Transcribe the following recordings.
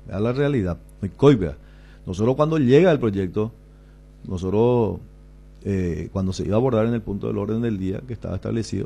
a la realidad. Coibea. Nosotros cuando llega el proyecto, nosotros cuando se iba a abordar en el punto del orden del día que estaba establecido,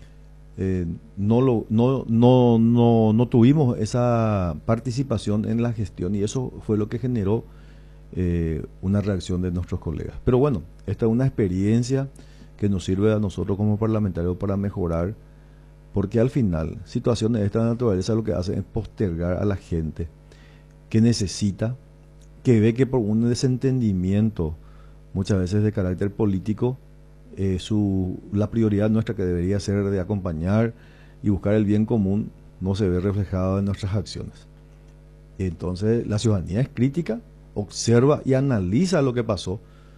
no tuvimos esa participación en la gestión y eso fue lo que generó una reacción de nuestros colegas. Pero bueno, esta es una experiencia que nos sirve a nosotros como parlamentarios para mejorar, porque al final situaciones de esta naturaleza lo que hacen es postergar a la gente que necesita, que ve que por un desentendimiento muchas veces de carácter político, la prioridad nuestra que debería ser de acompañar y buscar el bien común no se ve reflejado en nuestras acciones. Entonces la ciudadanía es crítica, observa y analiza lo que pasó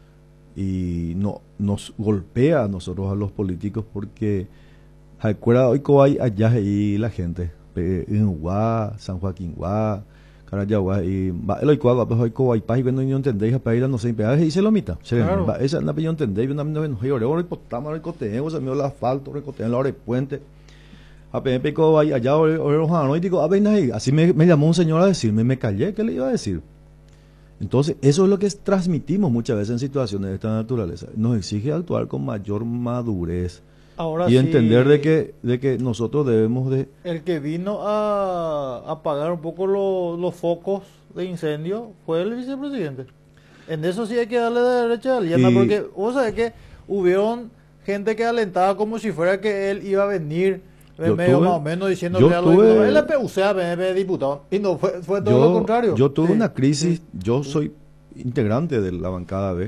y no nos golpea a nosotros, a los políticos, porque recuerda hoy que hay allá ahí la gente en Huá, San Joaquín Huá, Carayagua y el hoy cuadra pues hoy que hay paz y no entendéis a pedir no sé pedir y se lo mita esa no yo entendéis una no yo reportamos recoteamos el mío el asfalto recoteamos la hora de puente a PMP que hay allá no y digo a ver así me llamó un señor a decirme me callé, ¿qué le iba a decir? Entonces eso es lo que transmitimos muchas veces en situaciones de esta naturaleza, nos exige actuar con mayor madurez. Ahora y sí, entender de que nosotros debemos de... El que vino a apagar un poco los focos de incendio fue el vicepresidente. En eso sí hay que darle de derecha a Aliana, porque vos sabés que hubieron gente que alentaba como si fuera que él iba a venir medio más o menos diciéndole algo. Él le PUCA, diputado, y no, fue todo lo contrario. Yo tuve una crisis, yo soy integrante de la bancada B,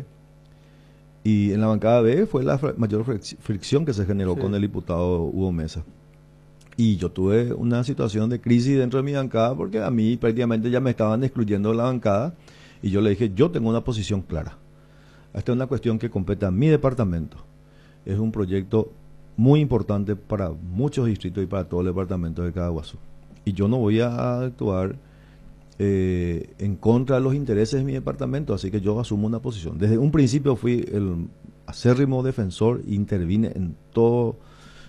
y en la bancada B fue la mayor fricción que se generó con el diputado Hugo Mesa. Y yo tuve una situación de crisis dentro de mi bancada porque a mí prácticamente ya me estaban excluyendo de la bancada y yo le dije, yo tengo una posición clara. Esta es una cuestión que compete a mi departamento. Es un proyecto muy importante para muchos distritos y para todo el departamento de Cadaguasu. Y yo no voy a actuar en contra de los intereses de mi departamento, así que yo asumo una posición. Desde un principio fui el acérrimo defensor, intervine en todos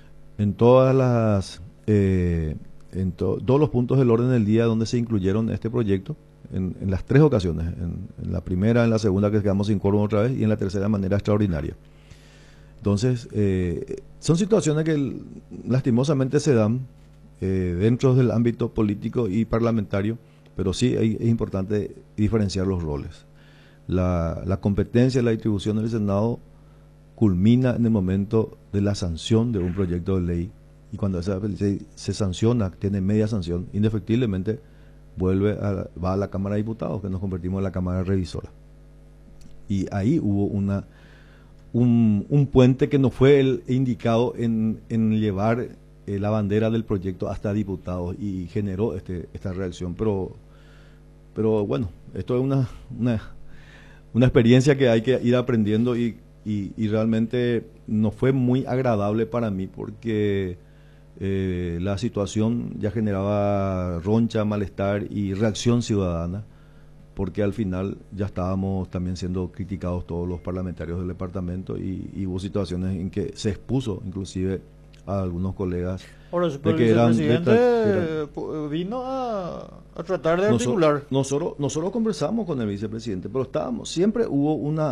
los puntos del orden del día donde se incluyeron este proyecto, en las tres ocasiones, en la primera, en la segunda que quedamos sin quórum otra vez y en la tercera de manera extraordinaria. Entonces, son situaciones que lastimosamente se dan dentro del ámbito político y parlamentario, pero sí es importante diferenciar los roles. La competencia de la distribución del Senado culmina en el momento de la sanción de un proyecto de ley y cuando esa ley se sanciona, tiene media sanción, indefectiblemente va a la Cámara de Diputados, que nos convertimos en la Cámara Revisora. Y ahí hubo un puente que no fue el indicado en llevar la bandera del proyecto hasta diputados y generó esta reacción, pero bueno, esto es una experiencia que hay que ir aprendiendo y realmente no fue muy agradable para mí porque la situación ya generaba roncha, malestar y reacción ciudadana, porque al final ya estábamos también siendo criticados todos los parlamentarios del departamento y hubo situaciones en que se expuso inclusive a algunos colegas. Ahora, de que el vicepresidente vino a tratar de articular. Nosotros conversamos con el vicepresidente, pero siempre hubo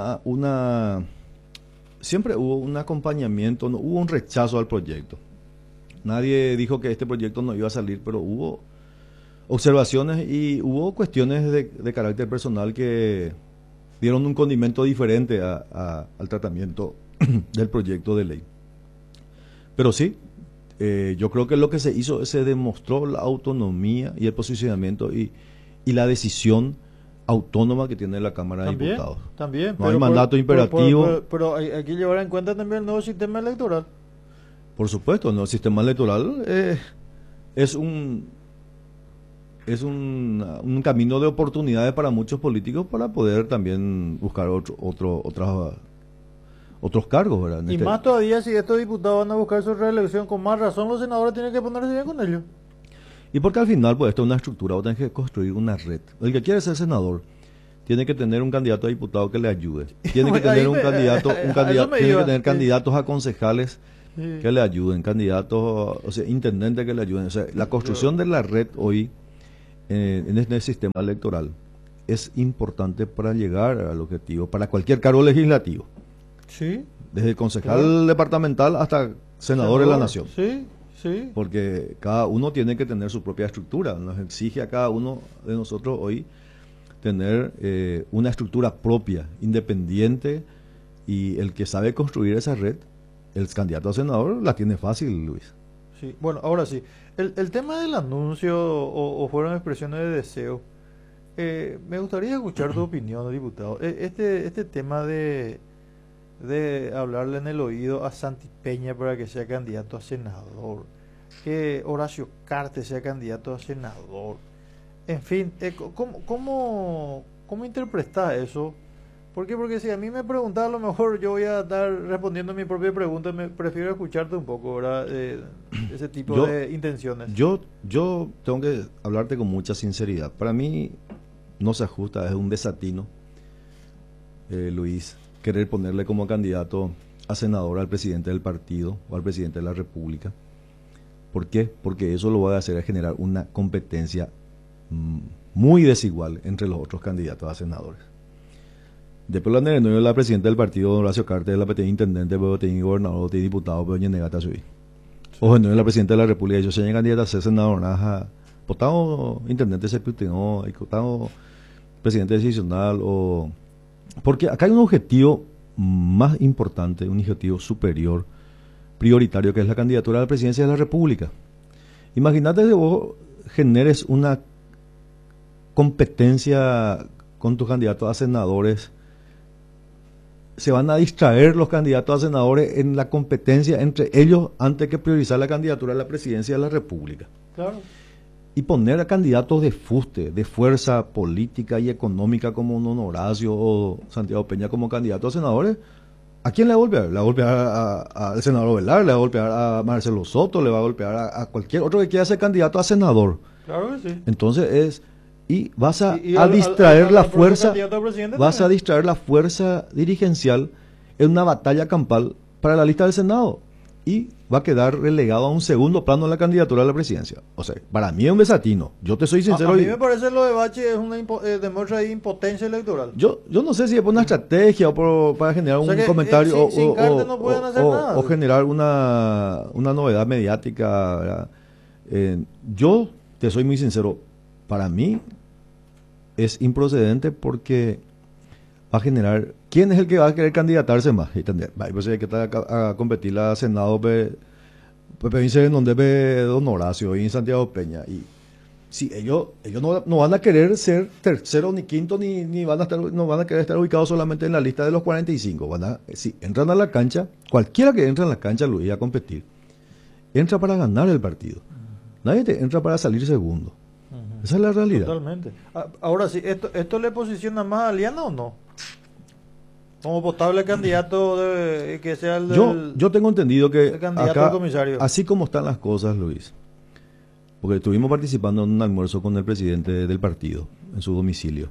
un acompañamiento, no hubo un rechazo al proyecto. Nadie dijo que este proyecto no iba a salir, pero hubo observaciones y hubo cuestiones de carácter personal que dieron un condimento diferente al tratamiento del proyecto de ley. Pero sí, yo creo que lo que se hizo, se demostró la autonomía y el posicionamiento y la decisión autónoma que tiene la Cámara de Diputados. También, no hay mandato imperativo. Pero hay que llevar en cuenta también el nuevo sistema electoral. Por supuesto, el nuevo sistema electoral es un camino de oportunidades para muchos políticos para poder también buscar otros cargos, ¿verdad? Y más todavía si estos diputados van a buscar su reelección, con más razón los senadores tienen que ponerse bien con ellos. Y porque al final, pues esto es una estructura, vos tenés que construir una red. El que quiere ser senador tiene que tener un candidato a diputado que le ayude. Tiene que tener candidatos a concejales que le ayuden, candidatos, intendentes que le ayuden. O sea, la construcción de la red hoy en este sistema electoral es importante para llegar al objetivo, para cualquier cargo legislativo, Sí, desde el concejal claro. departamental hasta senador de la Senador, nación, sí, sí. porque cada uno tiene que tener su propia estructura. Nos exige a cada uno de nosotros hoy tener una estructura propia, independiente, y el que sabe construir esa red, el candidato a senador, la tiene fácil, Luis. Sí, bueno, ahora sí. El tema del anuncio o fueron expresiones de deseo. Me gustaría escuchar tu opinión, diputado. Este tema de hablarle en el oído a Santi Peña para que sea candidato a senador, que Horacio Cartes sea candidato a senador. En fin, ¿cómo interpretas eso? ¿Por qué? Porque si a mí me preguntas, a lo mejor yo voy a estar respondiendo mi propia pregunta. Me prefiero escucharte un poco, ¿verdad? Ese tipo Yo, de intenciones. yo tengo que hablarte con mucha sinceridad. Para mí no se ajusta, es un desatino, Luis, querer ponerle como candidato a senador al presidente del partido o al presidente de la República. ¿Por qué? Porque eso lo va a hacer es generar una competencia muy desigual entre los otros candidatos a senadores. Después la no la presidenta del partido, Horacio Cartes, la PT intendente, pero tiene gobernador, tiene diputado, pero tiene negata subir. O no la presidenta de la República, yo soy candidata a ser senador, nada, potado intendente se putinó, potado presidente decisional, o porque acá hay un objetivo más importante, un objetivo superior, prioritario, que es la candidatura a la presidencia de la República. Imagínate que vos generes una competencia con tus candidatos a senadores. Se van a distraer los candidatos a senadores en la competencia entre ellos antes que priorizar la candidatura a la presidencia de la República. Claro. Y poner a candidatos de fuste, de fuerza política y económica como un Horacio o Santiago Peña como candidatos a senadores. ¿A quién le va a golpear? Le va a golpear al senador Velar, le va a golpear a Marcelo Soto, le va a golpear a cualquier otro que quiera ser candidato a senador. Claro que sí. Entonces y vas a Y distraer la fuerza, vas a también. distraer la fuerza dirigencial en una batalla campal para la lista del Senado y va a quedar relegado a un segundo plano en la candidatura a la presidencia. O sea, para mí es un desatino. Yo te soy sincero. A mí me parece lo de Bachi es una demuestra de impotencia electoral. Yo no sé si es por una estrategia o para generar O sea un que, comentario sin Cartes no pueden hacer nada. o generar una novedad mediática, ¿verdad? Yo te soy muy sincero. Para mí es improcedente porque va a generar... ¿Quién es el que va a querer candidatarse más? Pues hay que estar a competir la Senado, pues dice en donde ve Don Horacio y en Santiago Peña. Y si ellos no van a querer ser tercero ni quinto, ni van a estar, no van a querer estar ubicados solamente en la lista de los 45. Si entran a la cancha, cualquiera que entre en la cancha lo iba a competir. Entra para ganar el partido. Nadie te entra para salir segundo. Esa es la realidad. Totalmente. Ahora sí, ¿esto le posiciona más a Aliana o no? Como potable candidato que sea el yo tengo entendido que el candidato acá, al comisario. así como están las cosas, Luis, porque estuvimos participando en un almuerzo con el presidente del partido en su domicilio.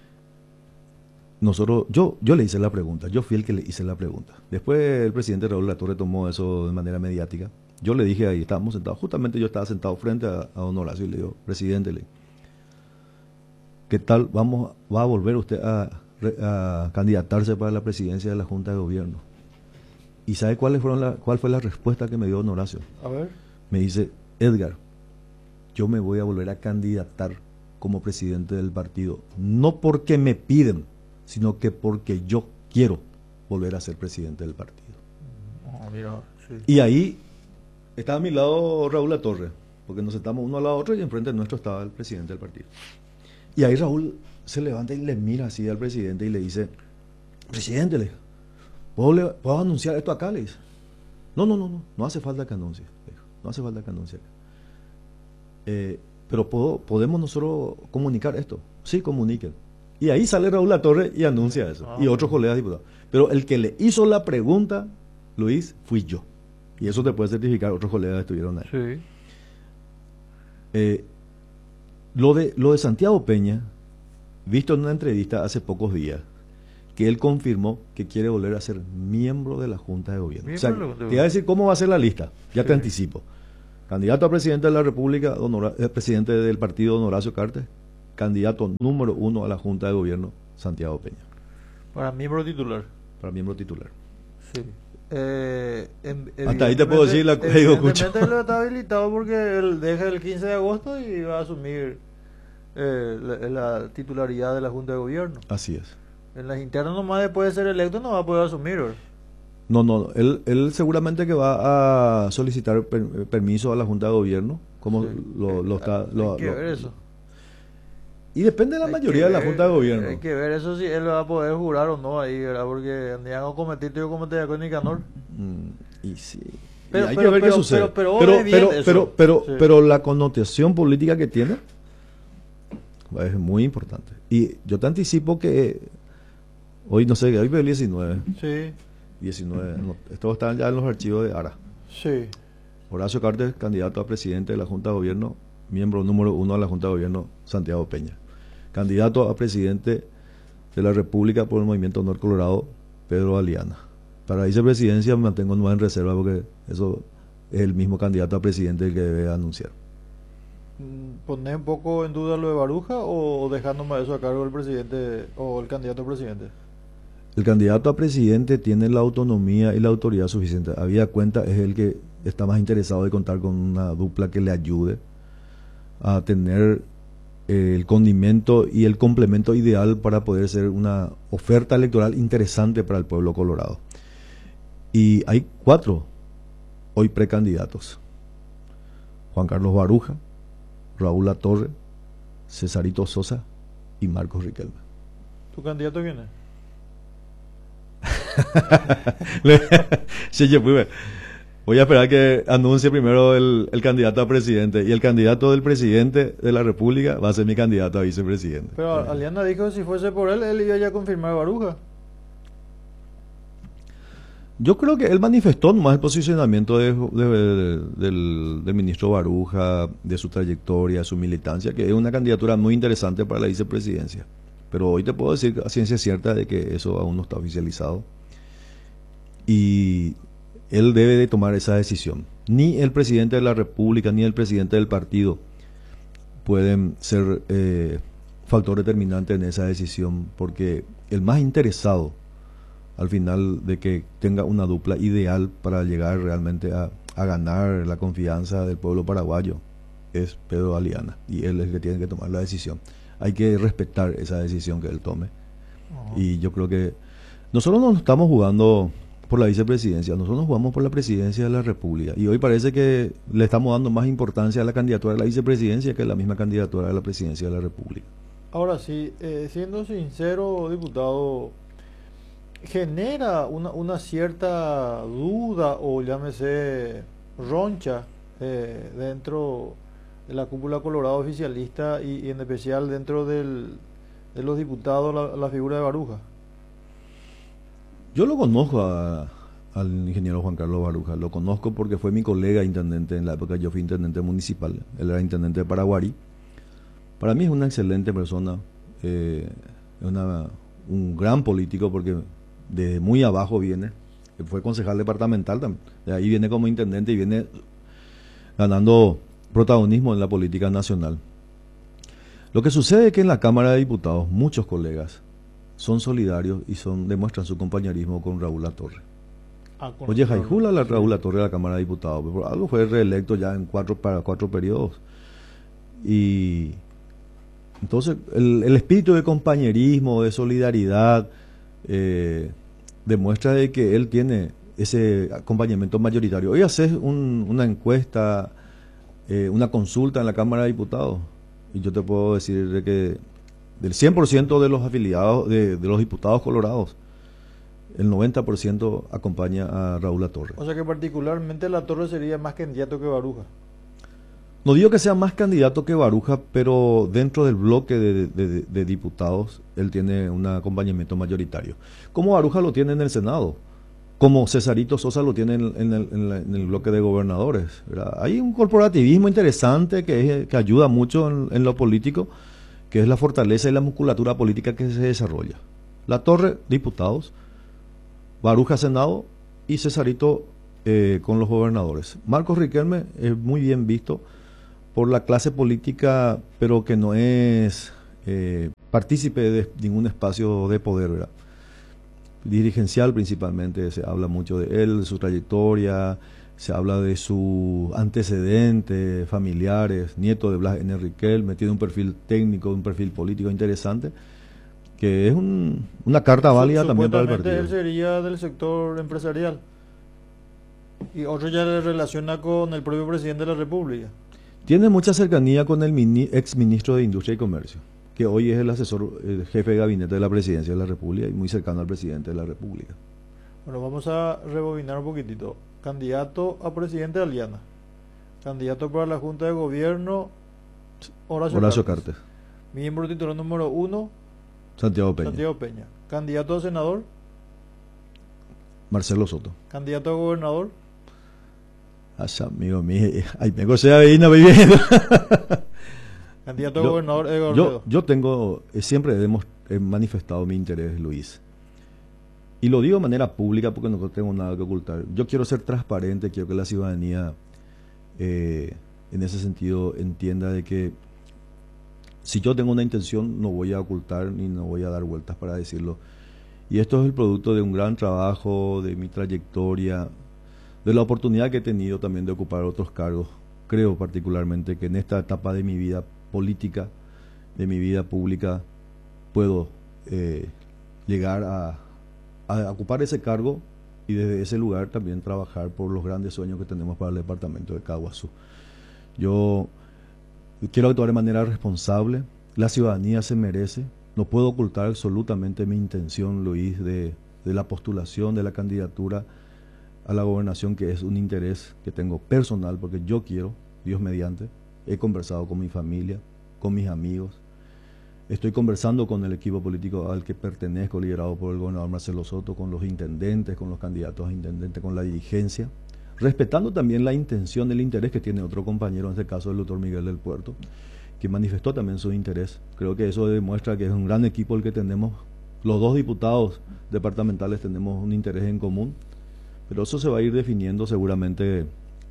Yo le hice la pregunta, yo fui el que le hice la pregunta. Después el presidente Raúl Latorre tomó eso de manera mediática. Yo le dije ahí, estábamos sentados, justamente yo estaba sentado frente a don Horacio y le digo, presidente, ¿qué tal va a volver usted a candidatarse para la presidencia de la Junta de Gobierno? ¿Y sabe cuál fue la respuesta que me dio don Horacio? A ver. Me dice, Edgar, yo me voy a volver a candidatar como presidente del partido, no porque me piden, sino que porque yo quiero volver a ser presidente del partido. Mira, sí. Y ahí estaba a mi lado Raúl Latorre, porque nos sentamos uno al lado otro y enfrente nuestro estaba el presidente del partido. Y ahí Raúl se levanta y le mira así al presidente y le dice, presidente, ¿puedo anunciar esto acá? Le dice, no hace falta que anuncie, no hace falta que anuncie. Pero podemos nosotros comunicar esto. Sí, comuniquen. Y ahí sale Raúl Latorre y anuncia eso. Y otros colegas diputados. Pero el que le hizo la pregunta, Luis, fui yo. Y eso te puede certificar, otros colegas estuvieron ahí. Sí. Lo de Santiago Peña, visto en una entrevista hace pocos días, que él confirmó que quiere volver a ser miembro de la Junta de Gobierno. O sea, te iba a decir cómo va a ser la lista, ya te anticipo. Candidato a presidente de la República, presidente del partido don Horacio Cartes. Candidato número 1 a la Junta de Gobierno, Santiago Peña. Para miembro titular. Para miembro titular. Sí. Hasta ahí te puedo decir la digo, escucha. Lo está habilitado porque él deja el 15 de agosto y va a asumir la titularidad de la Junta de Gobierno. Así es. En las internas nomás después de ser electo no va a poder asumir, ¿verdad? No, él seguramente que va a solicitar permiso a la Junta de Gobierno, como Sí. Hay que ver eso. Y depende de la mayoría de la Junta de Gobierno. Hay que ver eso si él va a poder jurar o no ahí, ¿verdad? Porque Andrián o cometiste yo cometí con Nicanor. Y sí. Pero, y hay que ver qué sucede. Pero la connotación política que tiene es muy importante. Y yo te anticipo que hoy, no sé, hoy fue el 19. Sí. 19. No, esto está ya en los archivos de ARA. Sí. Horacio Cartes, candidato a presidente de la Junta de Gobierno, miembro número 1 de la Junta de Gobierno, Santiago Peña. Candidato a presidente de la República por el Movimiento Honor Colorado, Pedro Aliana. Para vicepresidencia me mantengo nomás en reserva porque eso es el mismo candidato a presidente el que debe anunciar. ¿Ponés un poco en duda lo de Baruja o dejándome eso a cargo del presidente o el candidato a presidente? El candidato a presidente tiene la autonomía y la autoridad suficiente. Habida cuenta es el que está más interesado de contar con una dupla que le ayude a tener el condimento y el complemento ideal para poder ser una oferta electoral interesante para el pueblo colorado. Y hay 4 hoy precandidatos: Juan Carlos Baruja, Raúl Latorre, Cesarito Sosa y Marcos Riquelme. ¿Tu candidato quién es? Voy a esperar que anuncie primero el candidato a presidente, y el candidato del presidente de la República va a ser mi candidato a vicepresidente. Pero Aliana dijo que si fuese por él iba ya a confirmar Baruja. Yo creo que él manifestó nomás el posicionamiento del ministro Baruja, de su trayectoria, su militancia, que es una candidatura muy interesante para la vicepresidencia. Pero hoy te puedo decir a ciencia cierta de que eso aún no está oficializado. Y él debe de tomar esa decisión. Ni el presidente de la República ni el presidente del partido pueden ser factor determinante en esa decisión, porque el más interesado al final de que tenga una dupla ideal para llegar realmente a ganar la confianza del pueblo paraguayo es Pedro Aliana, y él es el que tiene que tomar la decisión. Hay que respetar esa decisión que él tome. Y yo creo que nosotros no estamos jugando por la vicepresidencia, nosotros jugamos por la presidencia de la República, y hoy parece que le estamos dando más importancia a la candidatura de la vicepresidencia que a la misma candidatura de la presidencia de la República. Ahora sí, siendo sincero, diputado, genera una cierta duda o llámese roncha dentro de la cúpula colorado oficialista y en especial dentro de los diputados la figura de Baruja. Yo lo conozco al ingeniero Juan Carlos Baruja, lo conozco porque fue mi colega intendente en la época que yo fui intendente municipal, él era intendente de Paraguarí. Para mí es una excelente persona, un gran político porque desde muy abajo viene, fue concejal departamental también, de ahí viene como intendente y viene ganando protagonismo en la política nacional. Lo que sucede es que en la Cámara de Diputados muchos colegas son solidarios y demuestran su compañerismo con Raúl Latorre. Oye, Jaijula Raúl Latorre a la Cámara de Diputados, por algo fue reelecto ya en 4 periodos. Y entonces el espíritu de compañerismo, de solidaridad, demuestra de que él tiene ese acompañamiento mayoritario. Hoy haces una encuesta, una consulta en la Cámara de Diputados, y yo te puedo decir de que del 100% de los afiliados, de los diputados colorados, el 90% acompaña a Raúl Latorre. O sea que particularmente Latorre sería más candidato que Baruja. No digo que sea más candidato que Baruja, pero dentro del bloque de diputados, él tiene un acompañamiento mayoritario. Como Baruja lo tiene en el Senado, como Cesarito Sosa lo tiene en el bloque de gobernadores, ¿verdad? Hay un corporativismo interesante que ayuda mucho en lo político, que es la fortaleza y la musculatura política que se desarrolla. Latorre, diputados, Baruja, Senado, y Cesarito, con los gobernadores. Marcos Riquelme es muy bien visto por la clase política, pero que no es partícipe de ningún espacio de poder, ¿verdad? Dirigencial principalmente, se habla mucho de él, de su trayectoria, se habla de sus antecedentes familiares, nieto de Blas N. Riquelme, tiene un perfil técnico, un perfil político interesante, que es una carta válida también para el partido. Él sería del sector empresarial y otro ya le relaciona con el propio presidente de la República. Tiene mucha cercanía con el ex ministro de Industria y Comercio, que hoy es el asesor, el jefe de gabinete de la presidencia de la República y muy cercano al presidente de la República. Bueno, vamos a rebobinar un poquitito. Candidato a presidente de Aliana, candidato para la Junta de Gobierno, Horacio Cartes. Miembro titular número 1, Santiago Peña. Candidato a senador, Marcelo Soto. Candidato a gobernador, amigo mío, ay, me gocea ahí, no viviendo. Candidato a gobernador, Edgar yo tengo, siempre he manifestado mi interés, Luis. Y lo digo de manera pública porque no tengo nada que ocultar. Yo quiero ser transparente, quiero que la ciudadanía en ese sentido entienda de que si yo tengo una intención no voy a ocultar ni no voy a dar vueltas para decirlo. Y esto es el producto de un gran trabajo, de mi trayectoria, de la oportunidad que he tenido también de ocupar otros cargos. Creo particularmente que en esta etapa de mi vida política, de mi vida pública, puedo llegar a ocupar ese cargo y desde ese lugar también trabajar por los grandes sueños que tenemos para el departamento de Caguazú. Yo quiero actuar de manera responsable, la ciudadanía se merece, no puedo ocultar absolutamente mi intención, Luis, de la postulación, de la candidatura a la gobernación, que es un interés que tengo personal, porque yo quiero, Dios mediante, he conversado con mi familia, con mis amigos, estoy conversando con el equipo político al que pertenezco, liderado por el gobernador Marcelo Soto, con los intendentes, con los candidatos a intendentes, con la dirigencia, respetando también la intención, el interés que tiene otro compañero, en este caso el doctor Miguel del Puerto, que manifestó también su interés. Creo que eso demuestra que es un gran equipo el que tenemos. Los dos diputados departamentales tenemos un interés en común, pero eso se va a ir definiendo seguramente,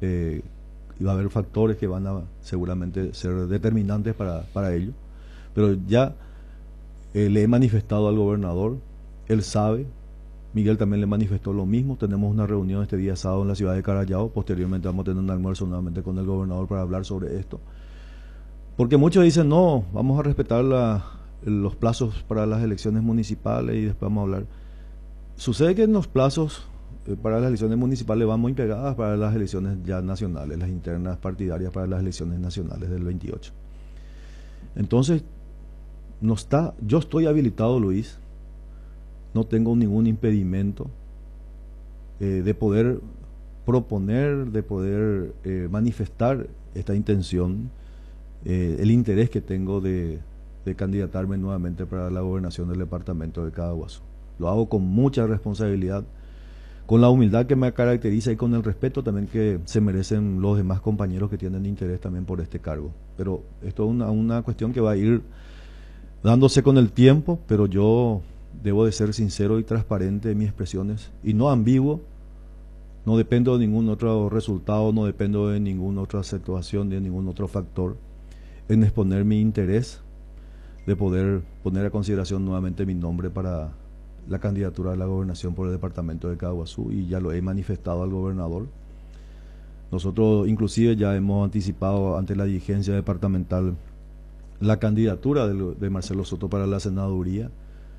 y va a haber factores que van a seguramente ser determinantes para ello. Pero ya le he manifestado al gobernador, él sabe, Miguel también le manifestó lo mismo. Tenemos una reunión este día sábado en la ciudad de Carallao, posteriormente vamos a tener un almuerzo nuevamente con el gobernador para hablar sobre esto. Porque muchos dicen, no, vamos a respetar los plazos para las elecciones municipales y después vamos a hablar. Sucede que en los plazos para las elecciones municipales van muy pegadas para las elecciones ya nacionales, las internas partidarias para las elecciones nacionales del 28. Entonces, yo estoy habilitado, Luis, no tengo ningún impedimento de poder proponer, de poder manifestar esta intención, el interés que tengo de candidatarme nuevamente para la gobernación del departamento de Caguazú. Lo hago con mucha responsabilidad, con la humildad que me caracteriza y con el respeto también que se merecen los demás compañeros que tienen interés también por este cargo. Pero esto es una cuestión que va a ir dándose con el tiempo, pero yo debo de ser sincero y transparente en mis expresiones y no ambiguo. No dependo de ningún otro resultado, no dependo de ninguna otra situación, de ningún otro factor en exponer mi interés de poder poner a consideración nuevamente mi nombre para la candidatura a la gobernación por el departamento de Caguazú, y ya lo he manifestado al gobernador. Nosotros inclusive ya hemos anticipado ante la dirigencia departamental la candidatura de Marcelo Soto para la senaduría,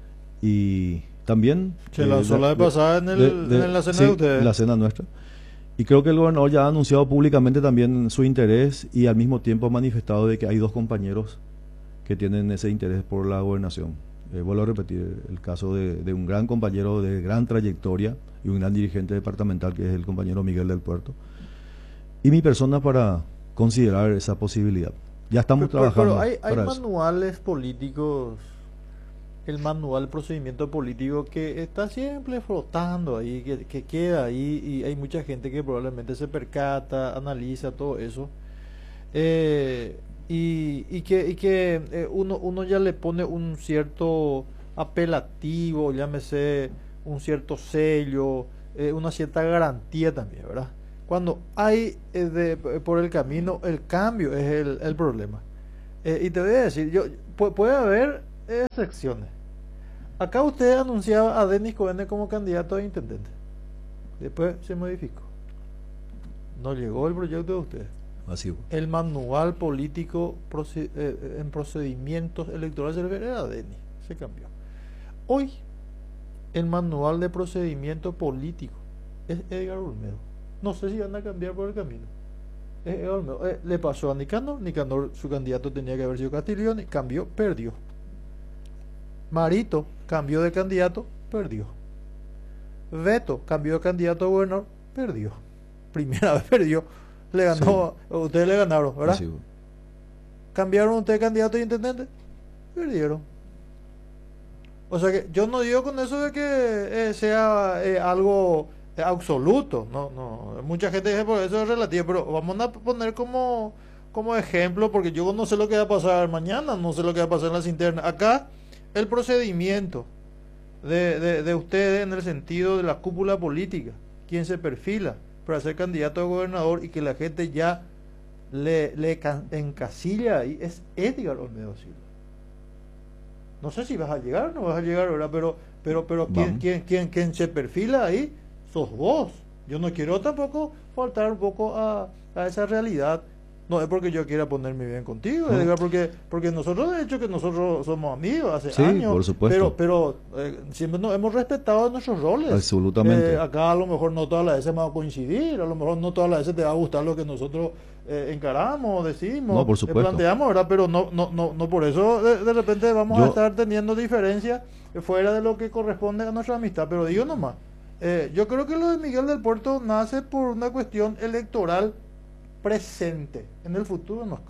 y también se lanzó la vez pasada en la cena, sí, de ustedes, en la cena nuestra, y creo que el gobernador ya ha anunciado públicamente también su interés y al mismo tiempo ha manifestado de que hay dos compañeros que tienen ese interés por la gobernación. Vuelvo a repetir el caso de un gran compañero de gran trayectoria y un gran dirigente departamental, que es el compañero Miguel del Puerto, y mi persona para considerar esa posibilidad. Ya estamos trabajando. Pero hay manuales políticos, el manual procedimiento político que está siempre flotando ahí, que queda ahí, y hay mucha gente que probablemente se percata, analiza todo eso, y que uno ya le pone un cierto apelativo, llámese un cierto sello, una cierta garantía también, ¿verdad? Cuando hay por el camino, el cambio es el problema. Y te voy a decir, puede haber excepciones. Acá usted anunciaba a Denis Cohen como candidato a intendente. Después se modificó. No llegó el proyecto de usted. Así fue. El manual político en procedimientos electorales era Denis. Se cambió. Hoy, el manual de procedimiento político es Edgar Olmedo. No sé si van a cambiar por el camino. Es Edgar Olmedo. Le pasó a Nicanor. Nicanor, su candidato tenía que haber sido Castiglione. Cambió, perdió. Marito cambió de candidato, perdió. Beto cambió de candidato a gobernador, perdió. Primera vez perdió. Le ganó, sí. Ustedes le ganaron, ¿verdad? Sí. ¿Cambiaron ustedes candidato a intendente? Perdieron. O sea que yo no digo con eso de que sea algo absoluto. No. Mucha gente dice, por eso es relativo, pero vamos a poner como ejemplo, porque yo no sé lo que va a pasar mañana, no sé lo que va a pasar en las internas. Acá, el procedimiento de ustedes en el sentido de la cúpula política, quien se perfila para ser candidato a gobernador y que la gente ya le encasilla ahí, es Edgar Olmedo Silva. No sé si vas a llegar o no vas a llegar, ¿verdad? Pero ¿quién se perfila ahí? Sos vos. Yo no quiero tampoco faltar un poco a esa realidad. No es porque yo quiera ponerme bien contigo, Edgar, porque nosotros, de hecho, que nosotros somos amigos hace años. Por supuesto. Pero siempre nos hemos respetado nuestros roles. Absolutamente. Acá a lo mejor no todas las veces vamos a coincidir, a lo mejor no todas las veces te va a gustar lo que nosotros encaramos, decimos, no, por supuesto. Planteamos, ¿verdad? Pero no por eso de repente vamos a estar teniendo diferencias fuera de lo que corresponde a nuestra amistad. Pero digo nomás, yo creo que lo de Miguel del Puerto nace por una cuestión electoral presente. En el futuro no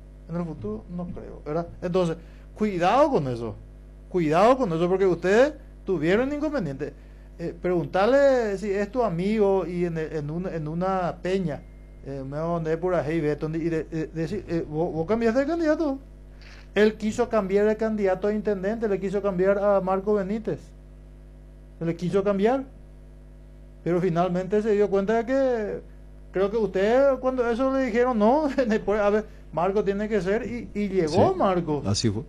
creo, ¿verdad? Entonces, cuidado con eso, porque ustedes tuvieron inconveniente. Preguntarle si es tu amigo y en una peña, me mandé por ahí, y decir, vos cambiaste de candidato. Él quiso cambiar de candidato a intendente, le quiso cambiar a Marco Benítez, le quiso cambiar, pero finalmente se dio cuenta de que creo que usted, cuando eso le dijeron, no, después, a ver, Marco tiene que ser, y llegó, sí, Marco. Así fue.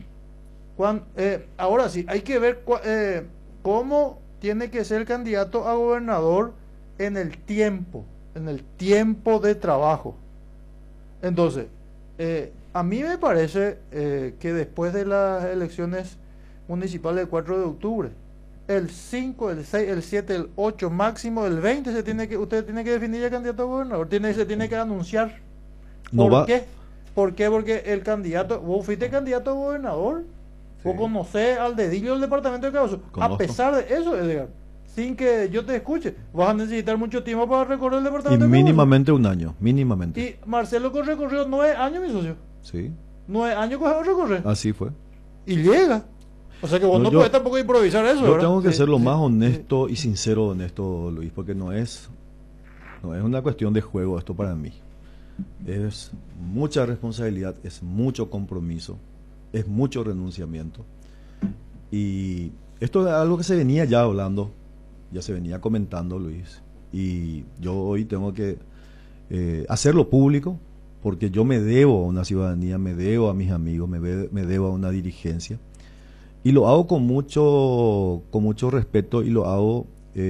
Ahora sí, hay que ver cómo tiene que ser el candidato a gobernador en el tiempo de trabajo. Entonces, a mí me parece que después de las elecciones municipales del 4 de octubre, el 5, el 6, el 7, el 8, máximo el 20 usted tiene que definir el candidato a gobernador, se tiene que anunciar. ¿Por qué? ¿Por qué? Porque el candidato, vos fuiste candidato a gobernador, sí, vos conocés al dedillo del departamento de Cauca. A pesar de eso, Edgar, sin que yo te escuche, vas a necesitar mucho tiempo para recorrer el departamento de Cauca. Mínimamente un año, mínimamente. Y Marcelo recorrió 9 años, mi socio. Sí. 9 años que recorrer. Así fue. Y llega. O sea que vos no podés tampoco improvisar eso, Yo ¿verdad? tengo que ser lo más honesto y sincero en esto, Luis, porque no es una cuestión de juego esto para mí. Es mucha responsabilidad, es mucho compromiso, es mucho renunciamiento. Y esto es algo que se venía ya hablando, ya se venía comentando, Luis. Y yo hoy tengo que hacerlo público, porque yo me debo a una ciudadanía, me debo a mis amigos, me debo a una dirigencia. Y lo hago con mucho respeto y lo hago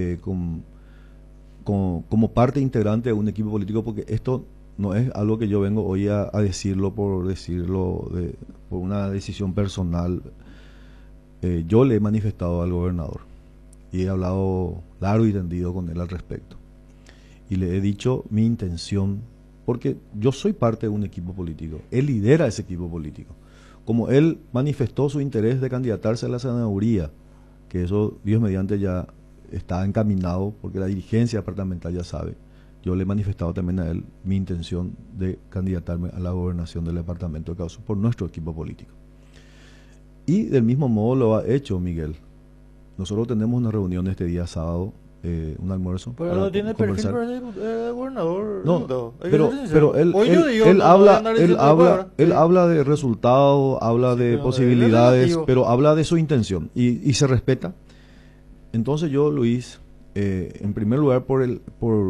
como parte integrante de un equipo político, porque esto no es algo que yo vengo hoy a decirlo por una decisión personal. Yo le he manifestado al gobernador y he hablado largo y tendido con él al respecto. Y le he dicho mi intención, porque yo soy parte de un equipo político, él lidera ese equipo político. Como él manifestó su interés de candidatarse a la senaduría, que eso, Dios mediante, ya está encaminado, porque la dirigencia departamental ya sabe, yo le he manifestado también a él mi intención de candidatarme a la gobernación del departamento de Cauca por nuestro equipo político. Y del mismo modo lo ha hecho Miguel. Nosotros tenemos una reunión este día sábado, un almuerzo. Pero no tiene perfil para ser gobernador. No, pero él habla de resultados, habla de posibilidades, pero habla de su intención y se respeta. Entonces yo, Luis, en primer lugar por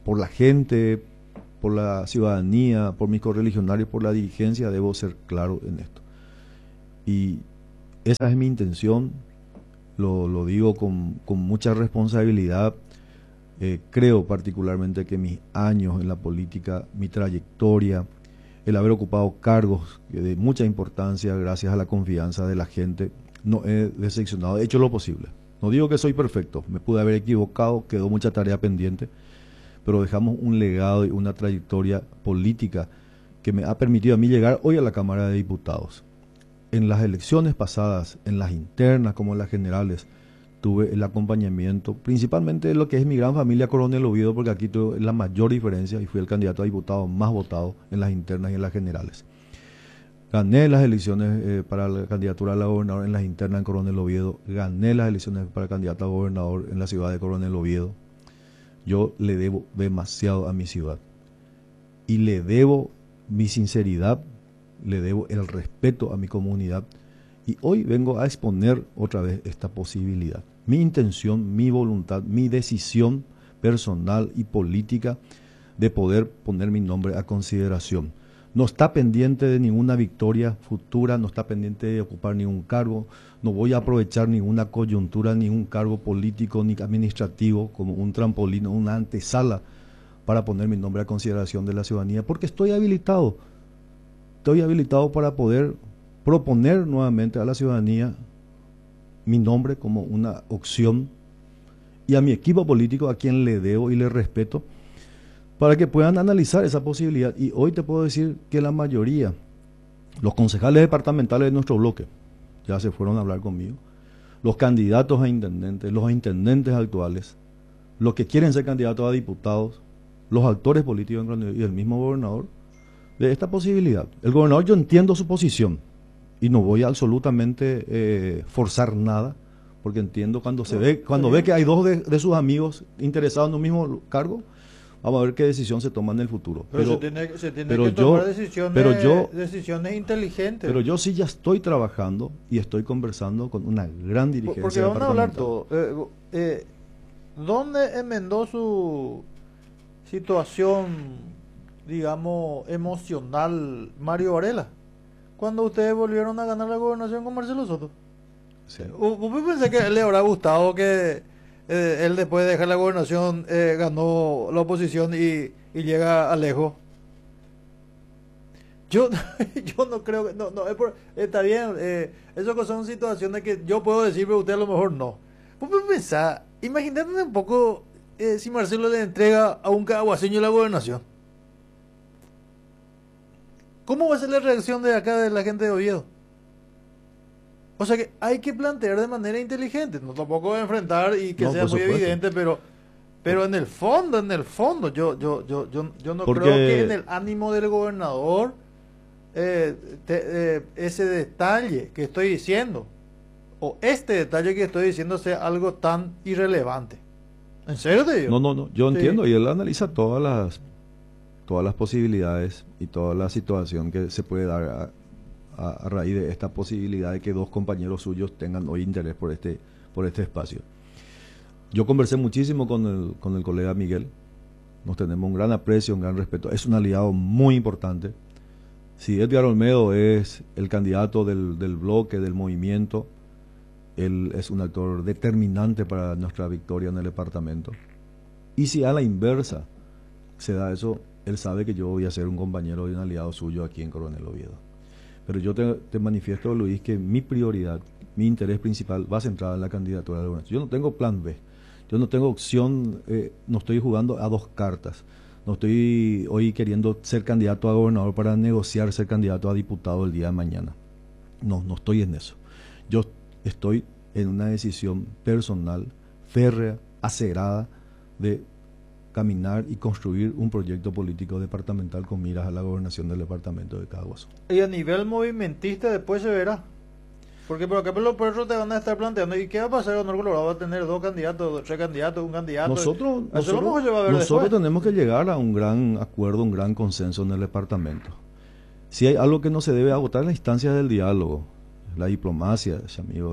por la gente, por la ciudadanía, por mis correligionarios, por la dirigencia, debo ser claro en esto. Y esa es mi intención, lo digo con mucha responsabilidad. Creo particularmente que mis años en la política, mi trayectoria, el haber ocupado cargos de mucha importancia gracias a la confianza de la gente, no he decepcionado, he hecho lo posible. No digo que soy perfecto, me pude haber equivocado, quedó mucha tarea pendiente, pero dejamos un legado y una trayectoria política que me ha permitido a mí llegar hoy a la Cámara de Diputados. En las elecciones pasadas, en las internas como en las generales, tuve el acompañamiento, principalmente de lo que es mi gran familia Coronel Oviedo, porque aquí tuve la mayor diferencia y fui el candidato a diputado más votado en las internas y en las generales. Gané las elecciones para la candidatura a la gobernadora en las internas en Coronel Oviedo, gané las elecciones para candidato a gobernador en la ciudad de Coronel Oviedo. Yo le debo demasiado a mi ciudad y le debo mi sinceridad, le debo el respeto a mi comunidad, y hoy vengo a exponer otra vez esta posibilidad. Mi intención, mi voluntad, mi decisión personal y política de poder poner mi nombre a consideración. No está pendiente de ninguna victoria futura, no está pendiente de ocupar ningún cargo, no voy a aprovechar ninguna coyuntura, ningún cargo político ni administrativo como un trampolín o una antesala para poner mi nombre a consideración de la ciudadanía, porque estoy habilitado para poder proponer nuevamente a la ciudadanía mi nombre como una opción, y a mi equipo político, a quien le debo y le respeto, para que puedan analizar esa posibilidad. Y hoy te puedo decir que la mayoría, los concejales departamentales de nuestro bloque, ya se fueron a hablar conmigo, los candidatos a intendentes, los intendentes actuales, los que quieren ser candidatos a diputados, los actores políticos y el mismo gobernador, de esta posibilidad. El gobernador, yo entiendo su posición y no voy a absolutamente forzar nada, porque entiendo cuando ve que hay dos de sus amigos interesados en un mismo cargo, vamos a ver qué decisión se toma en el futuro. Pero se tiene que tomar decisiones inteligentes. Pero yo sí ya estoy trabajando y estoy conversando con una gran dirigencia. Porque vamos a hablar todo. ¿Dónde enmendó su situación, digamos, emocional Mario Varela cuando ustedes volvieron a ganar la gobernación con Marcelo Soto? Sí. ¿Usted pensé que le habrá gustado que él, después de dejar la gobernación, ganó la oposición y llega a lejos? Yo no creo que... está bien, eso que son situaciones que yo puedo decir, pero usted a lo mejor no. Vos pensás, imagínate un poco si Marcelo le entrega a un caguaseño la gobernación. ¿Cómo va a ser la reacción de acá de la gente de Oviedo? O sea que hay que plantear de manera inteligente, no tampoco enfrentar y que sea muy evidente, pero en el fondo, yo no creo que en el ánimo del gobernador ese detalle que estoy diciendo, o este detalle que estoy diciendo, sea algo tan irrelevante. ¿En serio te digo? No, yo entiendo, y él analiza todas las posibilidades y toda la situación que se puede dar a raíz de esta posibilidad de que dos compañeros suyos tengan hoy interés por este espacio. Yo conversé muchísimo con el colega Miguel, nos tenemos un gran aprecio, un gran respeto, es un aliado muy importante. Si Edgar Olmedo es el candidato del bloque, del movimiento, él es un actor determinante para nuestra victoria en el departamento. Y si a la inversa se da eso, él sabe que yo voy a ser un compañero y un aliado suyo aquí en Coronel Oviedo. Pero yo te manifiesto, Luis, que mi prioridad, mi interés principal va centrado en la candidatura de la gobernación. Yo no tengo plan B, yo no tengo opción, no estoy jugando a dos cartas. No estoy hoy queriendo ser candidato a gobernador para negociar ser candidato a diputado el día de mañana. No estoy en eso. Yo estoy en una decisión personal, férrea, acerada, de caminar y construir un proyecto político departamental con miras a la gobernación del departamento de Caguas. Y a nivel movimentista después se verá. Porque por ejemplo, por eso te van a estar planteando, ¿y qué va a pasar? Honor Colorado va a tener dos candidatos, tres candidatos, un candidato. Nosotros después tenemos que llegar a un gran acuerdo, un gran consenso en el departamento. Si hay algo que no se debe agotar en las instancias del diálogo, la diplomacia, amigo,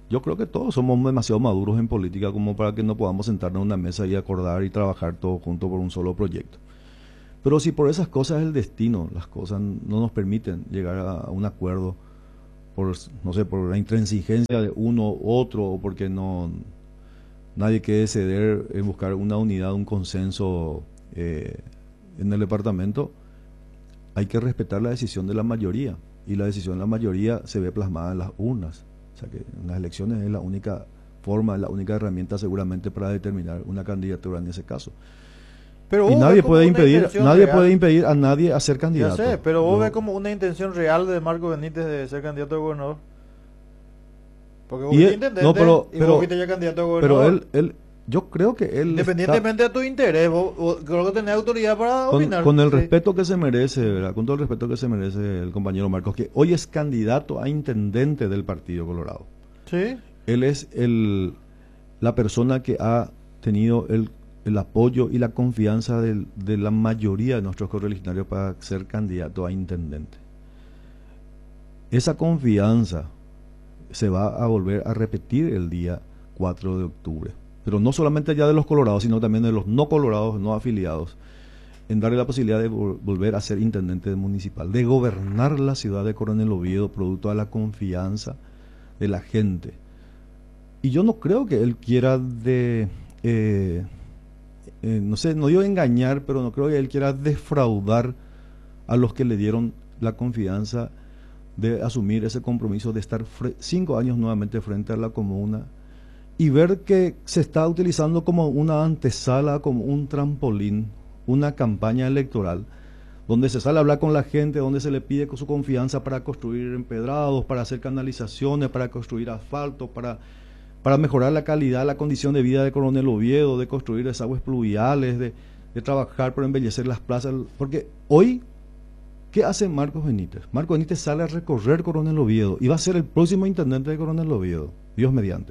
Yo creo que todos somos demasiado maduros en política como para que no podamos sentarnos en una mesa y acordar y trabajar todos juntos por un solo proyecto. Pero si por esas cosas el destino, las cosas no nos permiten llegar a un acuerdo por, no sé, por la intransigencia de uno u otro o porque nadie quiere ceder en buscar una unidad, un consenso en el departamento, hay que respetar la decisión de la mayoría, y la decisión de la mayoría se ve plasmada en las urnas. O sea que en las elecciones es la única forma, es la única herramienta seguramente para determinar una candidatura en ese caso. Pero Y vos nadie ves como puede una impedir, intención nadie real. puede impedir a nadie a ser Ya candidato. sé, pero vos Yo- ves como una intención real de Marco Benítez de ser candidato a gobernador. Porque vos Y fuiste él- intendente no, pero- y pero- vos fuiste ya candidato a pero gobernador. yo creo que él Independientemente de tu interés, vos creo que tenés autoridad para con, opinar. con el Sí. respeto que se merece, ¿verdad? Con todo el respeto que se merece el compañero Marcos, que hoy es candidato a intendente del Partido Colorado. Sí. Él es la persona que ha tenido el apoyo y la confianza de la mayoría de nuestros correligionarios para ser candidato a intendente. Esa confianza se va a volver a repetir el día 4 de octubre. Pero no solamente ya de los colorados, sino también de los no colorados, no afiliados, en darle la posibilidad de volver a ser intendente municipal, de gobernar la ciudad de Coronel Oviedo, producto de la confianza de la gente. Y yo no creo que él quiera no sé, no digo engañar, pero no creo que él quiera defraudar a los que le dieron la confianza de asumir ese compromiso de estar 5 años nuevamente frente a la comuna y ver que se está utilizando como una antesala, como un trampolín, una campaña electoral, donde se sale a hablar con la gente, donde se le pide su confianza para construir empedrados, para hacer canalizaciones, para construir asfalto, para mejorar la calidad, la condición de vida de Coronel Oviedo, de construir desagües pluviales, de trabajar por embellecer las plazas. Porque hoy, ¿qué hace Marcos Benítez? Marcos Benítez sale a recorrer Coronel Oviedo y va a ser el próximo intendente de Coronel Oviedo, Dios mediante.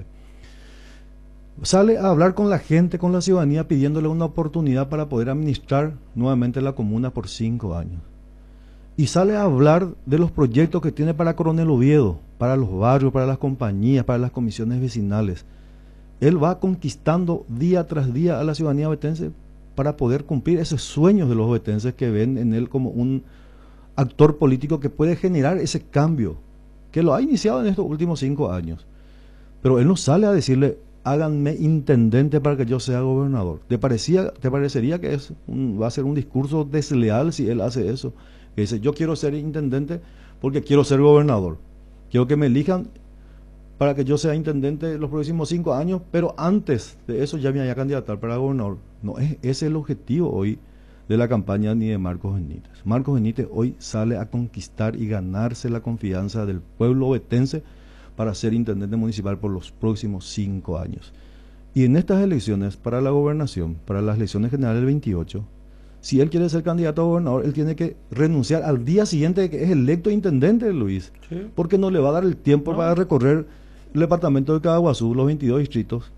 Sale a hablar con la gente, con la ciudadanía, pidiéndole una oportunidad para poder administrar nuevamente la comuna por 5 años. Y sale a hablar de los proyectos que tiene para Coronel Oviedo, para los barrios, para las compañías, para las comisiones vecinales. Él va conquistando día tras día a la ciudadanía ovetense para poder cumplir esos sueños de los ovetenses que ven en él como un actor político que puede generar ese cambio, que lo ha iniciado en estos últimos 5 años. Pero él no sale a decirle, háganme intendente para que yo sea gobernador. ¿Te parecería que va a ser un discurso desleal si él hace eso? Que dice, yo quiero ser intendente porque quiero ser gobernador. Quiero que me elijan para que yo sea intendente los próximos 5 años, pero antes de eso ya me voy a candidatar para gobernador. No es ese el objetivo hoy de la campaña ni de Marcos Benítez. Marcos Benítez hoy sale a conquistar y ganarse la confianza del pueblo ovetense para ser intendente municipal por los próximos 5 años. Y en estas elecciones para la gobernación, para las elecciones generales del 28, si él quiere ser candidato a gobernador, él tiene que renunciar al día siguiente de que es electo intendente, Luis, Sí. porque no le va a dar el tiempo No. para recorrer el departamento de Cadaguazú, los 22 distritos,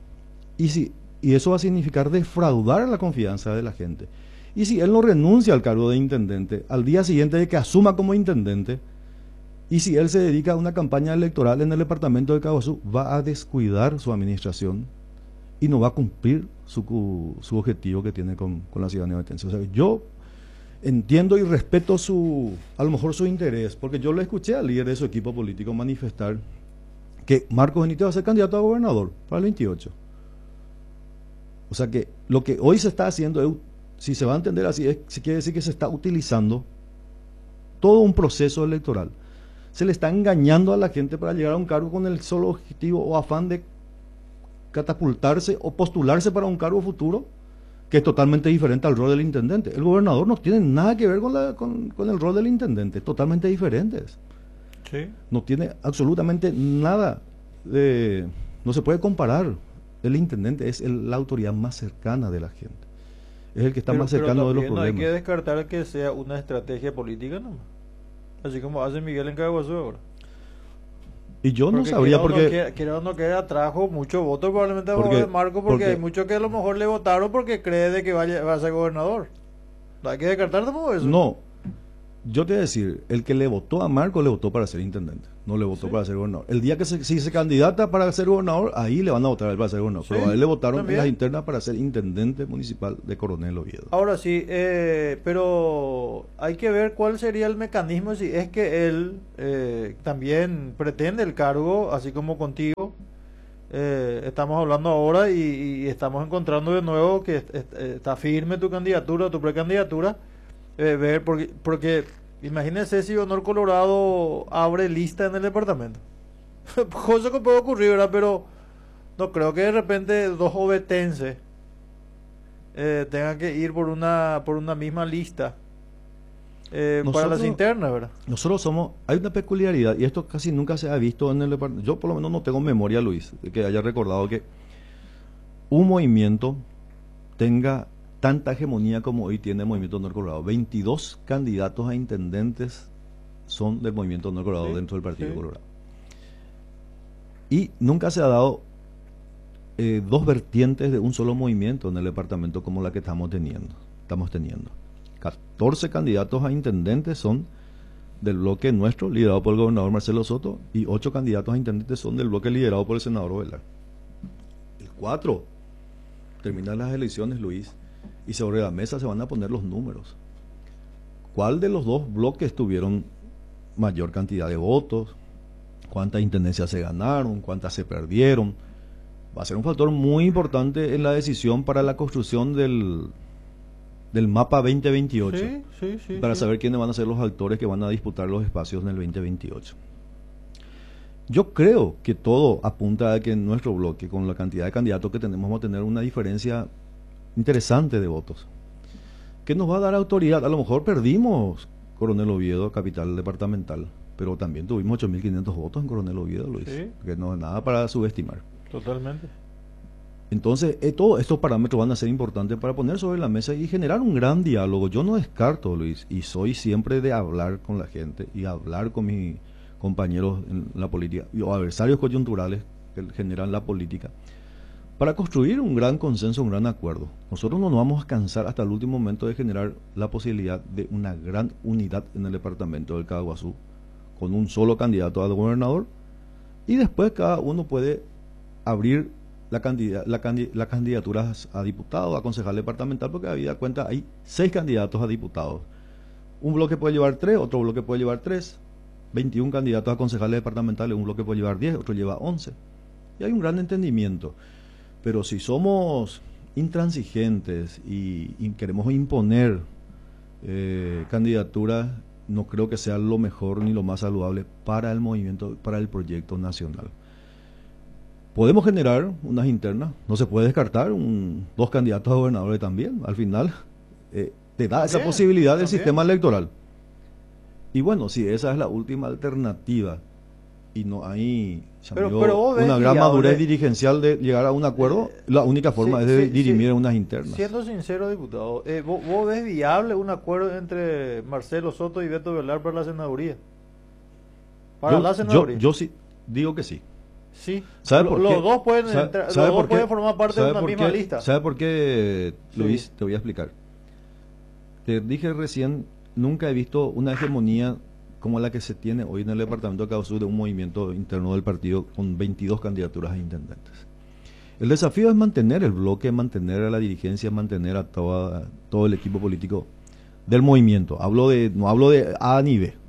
y eso va a significar defraudar la confianza de la gente. Y si él no renuncia al cargo de intendente, al día siguiente de que asuma como intendente, y si él se dedica a una campaña electoral en el departamento de Cadaguazú, va a descuidar su administración y no va a cumplir su objetivo que tiene con la ciudadanía ovetense. O sea, yo entiendo y respeto a lo mejor su interés, porque yo le escuché al líder de su equipo político manifestar que Marcos Benítez va a ser candidato a gobernador para el 28. O sea que lo que hoy se está haciendo, si se va a entender así, se quiere decir que se está utilizando todo un proceso electoral. Se le está engañando a la gente para llegar a un cargo con el solo objetivo o afán de catapultarse o postularse para un cargo futuro que es totalmente diferente al rol del intendente. El gobernador no tiene nada que ver con el rol del intendente, totalmente diferentes. Sí. No tiene absolutamente nada no se puede comparar. El intendente es la autoridad más cercana de la gente. Es el que está más cercano de los también no hay problemas. que descartar que sea una estrategia política nomás. Así como hace Miguel en Cadaguazú ahora. Y yo no Porque sabría por qué. quiera o no quiera, atrajo mucho voto probablemente a favor Porque- de Marco, porque hay muchos que a lo mejor le votaron porque cree de que va a ser gobernador. No hay que descartar tampoco eso. No, Yo te voy a decir, el que le votó a Marco le votó para ser intendente, no le votó Sí. para ser gobernador. El día que si se candidata para ser gobernador, ahí le van a votar a él para ser gobernador. Sí, Pero a él le votaron en también. las internas para ser intendente municipal de Coronel Oviedo. Ahora sí, pero hay que ver cuál sería el mecanismo, si es que él también pretende el cargo, así como contigo. Estamos hablando ahora y estamos encontrando de nuevo que está firme tu candidatura, tu precandidatura. Ver, porque imagínese si Honor Colorado abre lista en el departamento. Cosa que puede ocurrir, ¿verdad? Pero no creo que de repente dos ovetenses tengan que ir por una misma lista para las internas, ¿verdad? Nosotros hay una peculiaridad, y esto casi nunca se ha visto en el departamento. Yo por lo menos no tengo memoria, Luis, de que haya recordado que un movimiento tenga tanta hegemonía como hoy tiene el movimiento Honor Colorado. 22 candidatos a intendentes son del movimiento Honor Colorado, sí, dentro del Partido Colorado. Y nunca se ha dado dos vertientes de un solo movimiento en el departamento como la que estamos teniendo. 14 candidatos a intendentes son del bloque nuestro, liderado por el gobernador Marcelo Soto, y 8 candidatos a intendentes son del bloque liderado por el senador Ovelar. El 4 terminan las elecciones, Luis, y sobre la mesa se van a poner los números. ¿Cuál de los dos bloques tuvieron mayor cantidad de votos? ¿Cuántas intendencias se ganaron? ¿Cuántas se perdieron? Va a ser un factor muy importante en la decisión para la construcción del mapa 2028, para saber quiénes van a ser los actores que van a disputar los espacios en el 2028. Yo creo que todo apunta a que en nuestro bloque, con la cantidad de candidatos que tenemos, vamos a tener una diferencia interesante de votos, que nos va a dar autoridad. A lo mejor perdimos Coronel Oviedo, capital departamental, pero también tuvimos 8.500 votos en Coronel Oviedo, Luis, que no es nada para subestimar. Totalmente. Entonces, todos estos parámetros van a ser importantes para poner sobre la mesa y generar un gran diálogo. Yo no descarto, Luis, y soy siempre de hablar con la gente y hablar con mis compañeros en la política o adversarios coyunturales que generan la política, para construir un gran consenso, un gran acuerdo. Nosotros no nos vamos a cansar hasta el último momento de generar la posibilidad de una gran unidad en el departamento del Caaguazú, con un solo candidato a gobernador, y después cada uno puede abrir las candidaturas a diputado, a concejal departamental, porque habida cuenta hay 6 candidatos a diputados. Un bloque puede llevar 3, otro bloque puede llevar 3, 21 candidatos a concejales departamentales, un bloque puede llevar 10, otro lleva 11. Y hay un gran entendimiento. Pero si somos intransigentes y queremos imponer candidaturas, no creo que sea lo mejor ni lo más saludable para el movimiento, para el proyecto nacional. Podemos generar unas internas, no se puede descartar dos candidatos a gobernadores también. Al final te da esa posibilidad del sistema electoral. Y bueno, si esa es la última alternativa y no hay una gran madurez dirigencial de llegar a un acuerdo, la única forma es de dirimir unas internas. Siendo sincero, diputado, ¿vos ves viable un acuerdo entre Marcelo Soto y Beto Velar para la senaduría? Yo sí digo que sí. Sí, ¿Sabe por qué? Los dos pueden entrar, los dos pueden formar parte de una misma lista. ¿Sabe por qué, Luis? Te voy a explicar. Te dije recién, nunca he visto una hegemonía como la que se tiene hoy en el departamento de Caaguazú de un movimiento interno del partido con 22 candidaturas a intendentes. El desafío es mantener el bloque, mantener a la dirigencia, mantener a todo el equipo político del movimiento. No hablo de A ni B.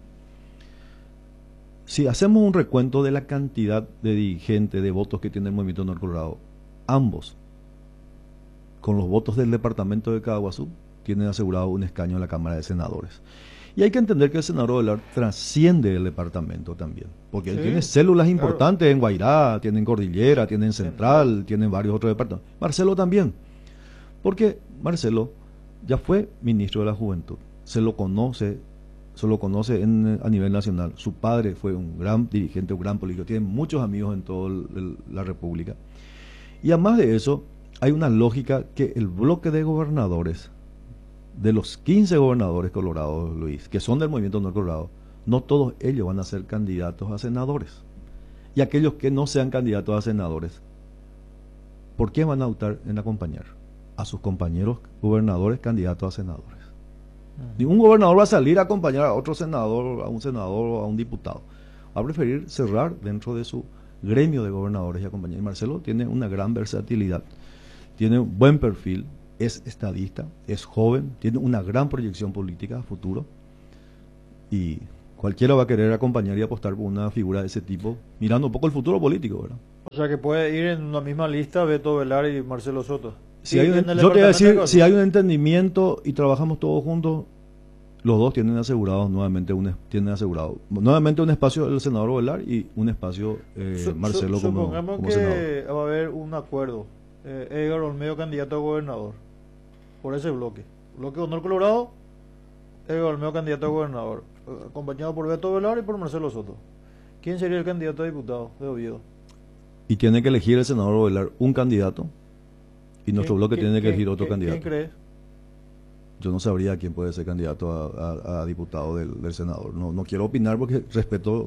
Si hacemos un recuento de la cantidad de dirigentes, de votos que tiene el movimiento Honor Colorado, ambos, con los votos del departamento de Caaguazú, tienen asegurado un escaño en la Cámara de Senadores. Y hay que entender que el senador Velar trasciende el departamento también, porque él tiene células importantes en Guairá, tiene en Cordillera, tiene en Central, tiene en varios otros departamentos. Marcelo también, porque Marcelo ya fue ministro de la Juventud, se lo conoce a nivel nacional. Su padre fue un gran dirigente, un gran político, tiene muchos amigos en toda la República. Y además de eso, hay una lógica que el bloque de gobernadores, de los 15 gobernadores colorados, Luis, que son del movimiento Honor Colorado, no todos ellos van a ser candidatos a senadores. Y aquellos que no sean candidatos a senadores, ¿por qué van a optar en acompañar a sus compañeros gobernadores candidatos a senadores? Ningún gobernador va a salir a acompañar a otro senador, a un senador o a un diputado. Va a preferir cerrar dentro de su gremio de gobernadores y acompañar. Y Marcelo tiene una gran versatilidad, tiene un buen perfil, es estadista, es joven, tiene una gran proyección política a futuro y cualquiera va a querer acompañar y apostar por una figura de ese tipo, mirando un poco el futuro político, ¿verdad? O sea que puede ir en una misma lista Beto Velar y Marcelo Soto. Si hay yo te voy a decir, si hay un entendimiento y trabajamos todos juntos, los dos tienen asegurado nuevamente un espacio del senador Velar y un espacio Marcelo como supongamos que senador. va a haber un acuerdo. Edgar Olmedo candidato a gobernador por ese bloque Honor Colorado, Edgar Olmedo candidato a gobernador, acompañado por Beto Velar y por Marcelo Soto. ¿Quién sería el candidato a diputado de Oviedo? Y tiene que elegir el senador Velar un candidato y nuestro bloque tiene que elegir otro candidato. ¿Quién cree? Yo no sabría quién puede ser candidato a diputado del senador. No quiero opinar porque respeto